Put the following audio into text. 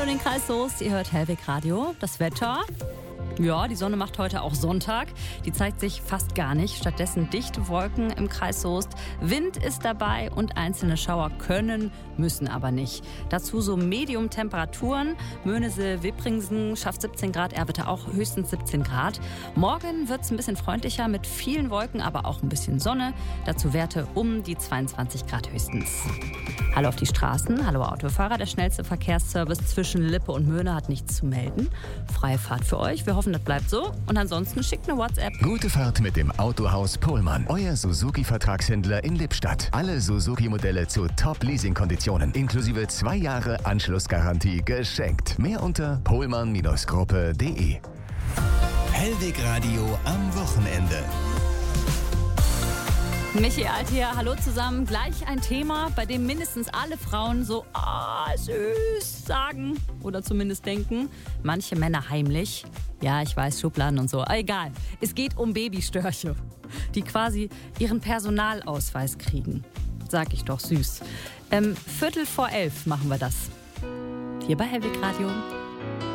Hallo in den Kreis Soest, ihr hört Hellweg Radio. Das Wetter? Ja, die Sonne macht heute auch Sonntag. Die zeigt sich fast gar nicht. Stattdessen dichte Wolken im Kreis Soest. Wind ist dabei und einzelne Schauer können, müssen aber nicht. Dazu so Medium-Temperaturen. Möhnesee-Wippringsen schafft 17 Grad, Erwitte auch höchstens 17 Grad. Morgen wird es ein bisschen freundlicher mit vielen Wolken, aber auch ein bisschen Sonne. Dazu Werte um die 22 Grad höchstens. Hallo auf die Straßen, hallo Autofahrer. Der schnellste Verkehrsservice zwischen Lippe und Möhne hat nichts zu melden. Freie Fahrt für euch. Wir hoffen, das bleibt so. Und ansonsten schickt eine WhatsApp. Gute Fahrt mit dem Autohaus Pohlmann. Euer Suzuki-Vertragshändler in Lippstadt. Alle Suzuki-Modelle zu Top-Leasing-Konditionen. Inklusive 2 Jahre Anschlussgarantie geschenkt. Mehr unter pohlmann-gruppe.de. Hellweg Radio am Wochenende. Michi Alt hier, hallo zusammen. Gleich ein Thema, bei dem mindestens alle Frauen so süß sagen oder zumindest denken. Manche Männer heimlich. Ja, ich weiß, Schubladen und so. Egal. Es geht um Babystörche, die quasi ihren Personalausweis kriegen. Sag ich doch, süß. 11:45 machen wir das. Hier bei Hellweg Radio.